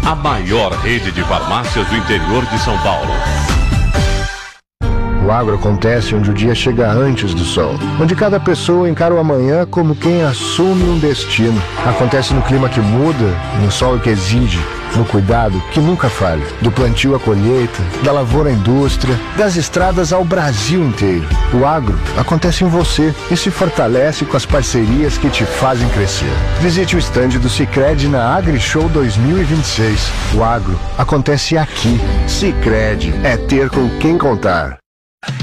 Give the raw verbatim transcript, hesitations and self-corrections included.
a maior rede de farmácias do interior de São Paulo. O agro acontece onde o dia chega antes do sol, onde cada pessoa encara o amanhã como quem assume um destino. Acontece no clima que muda, no sol que exige, no cuidado que nunca falha. Do plantio à colheita, da lavoura à indústria, das estradas ao Brasil inteiro. O agro acontece em você e se fortalece com as parcerias que te fazem crescer. Visite o estande do Sicredi na AgriShow dois mil e vinte e seis. O agro acontece aqui. Sicredi é ter com quem contar.